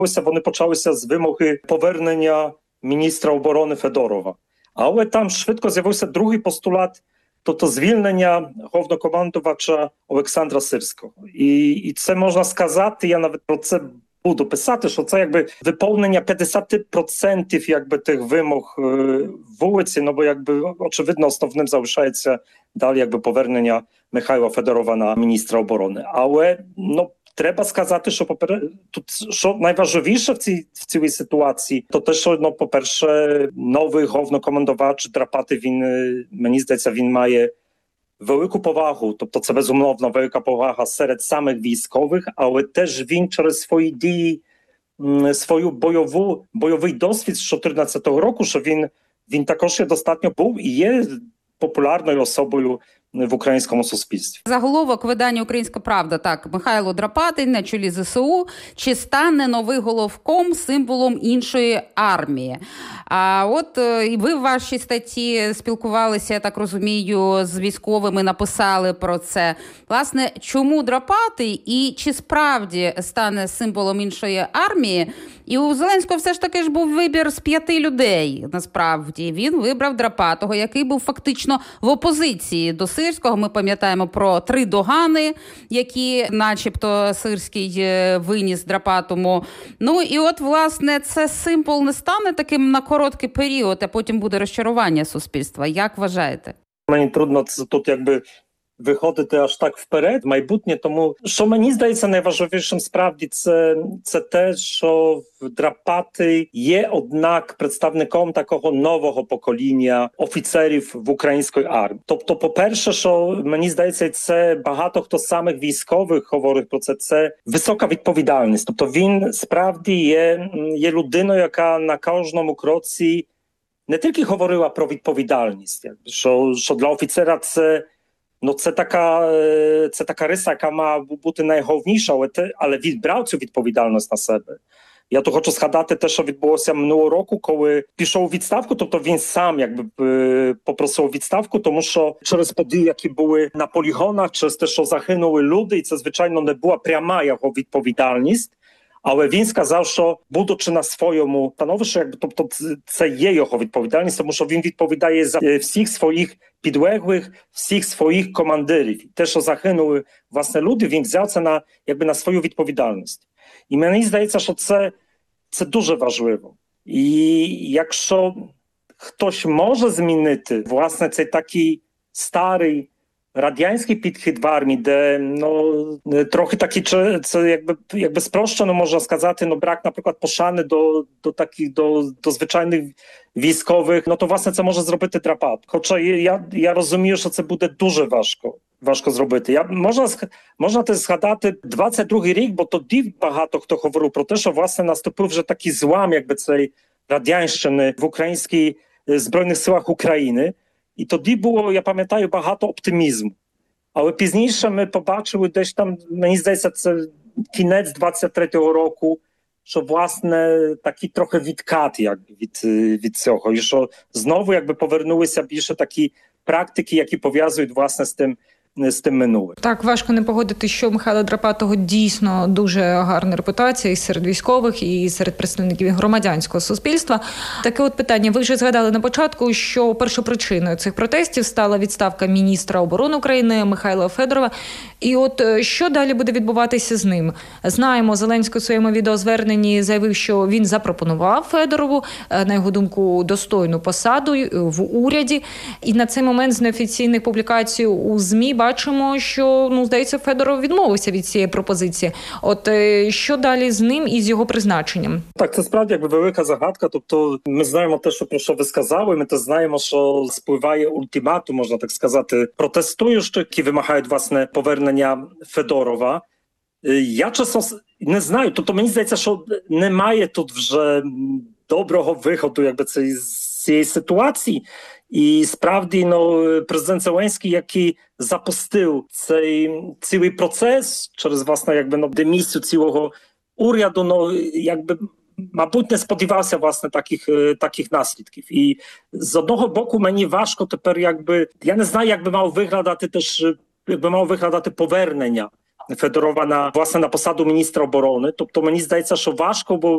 вони почалися з вимоги повернення міністра оборони Федорова. Але там швидко з'явився другий постулат, тобто звільнення головнокомандувача Олександра Сирського. І це можна сказати, я навіть про це буду писати, що це якби виповнення 50% якби тих вимог вулиці, ну бо якби очевидно основним залишається далі якби повернення Михайла Федорова на міністра оборони. Але треба сказати, що тут що найважливіше в цій ситуації, то те, що по-перше, новий головнокомандувач Драпати, мені здається, він має велику повагу, тобто це безумовно велика повага серед самих військових, але теж він через свої дії, свою бойовий досвід з 2014 року, що він також є достатньо був і є популярною особою в українському суспільстві. Заголовок видання «Українська правда». Так, Михайло Драпатий на чолі ЗСУ. Чи стане новий головком символом іншої армії? А от і ви в вашій статті спілкувалися, я так розумію, з військовими, написали про це. Власне, чому Драпатий і чи справді стане символом іншої армії? І у Зеленського все ж таки був вибір з 5 людей, насправді. Він вибрав Драпатого, який був фактично в опозиції до Сирського. Ми пам'ятаємо про 3 догани, які начебто Сирський виніс Драпатому. Ну і от, власне, це символ не стане таким на короткий період, а потім буде розчарування суспільства. Як вважаєте? Мені трудно тут якби виходити аж так вперед, в майбутнє, тому що мені здається найважливішим справді це те, що Драпатий є однак представником такого нового покоління офіцерів в українській армії. Тобто, по-перше, що мені здається, це багато хто з самих військових говорить про це висока відповідальність. Тобто він справді є людиною, яка на кожному кроці не тільки говорила про відповідальність, що для офіцера це така риса, яка має бути найголовніша, але він брав цю відповідальність на себе. Я тут хочу згадати те, що відбулося минулого року, коли пішов у відставку, тобто він сам якби попросив відставку, тому що через події, які були на полігонах, через те, що загинули люди, і це, звичайно, не була пряма його відповідальність, але він сказав, що будучи на своєму становищі, тобто це є його відповідальність, тому що він відповідає за всіх своїх підлеглих, всіх своїх командирів. Те, що загинули власне люди, він взяв це на свою відповідальність. І мені здається, що це дуже важливо. І якщо хтось може змінити власне цей такий старий радянський підхід в армії, де трохи такі, це якби спрощено можна сказати, брак, наприклад, пошани до звичайних військових, то власне це може зробити Драпат. Хоча я розумію, що це буде дуже важко зробити. Можна згадати 22-й рік, бо тоді багато хто говорив про те, що власне наступив вже такий злам, якби цієї радянщини в українських Збройних силах України. І тоді було, я пам'ятаю, багато оптимізму. Але пізніше ми побачили десь там, мені здається, це кінець 23-го року, що, власне, такий трохи відкат від цього. І що знову повернулися більше такі практики, які пов'язують, власне, з тим минулим. Так, важко не погодити, що у Михайла Драпатого дійсно дуже гарна репутація і серед військових, і серед представників громадянського суспільства. Таке от питання. Ви вже згадали на початку, що першопричиною цих протестів стала відставка міністра оборони України Михайла Федорова. І от що далі буде відбуватися з ним? Знаємо, Зеленський у своєму відеозверненні заявив, що він запропонував Федорову, на його думку, достойну посаду в уряді. І на цей момент з неофіційних публікацій у ЗМІ бачимо, що, здається, Федоров відмовився від цієї пропозиції. От що далі з ним і з його призначенням? Так, це справді велика загадка. Тобто ми знаємо те, про що ви сказали, ми знаємо, що спливає ультиматум, можна так сказати, протестуючих, які вимагають, власне, повернення Федорова. Я чесно не знаю, тобто мені здається, що немає тут вже доброго виходу з цієї ситуації. І справді, президент Зеленський, який запустив цей цілий процес через, власне, демісію цілого уряду, мабуть, не сподівався, власне, таких наслідків. І з одного боку мені важко тепер, я не знаю, як би мав виглядати повернення Федорова на посаду міністра оборони. Тобто мені здається, що важко, бо